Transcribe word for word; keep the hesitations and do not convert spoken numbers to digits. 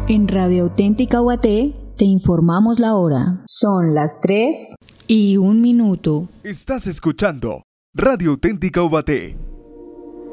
En Radio Auténtica Ubaté te informamos la hora. Son las tres y un minuto. Estás escuchando Radio Auténtica Ubaté.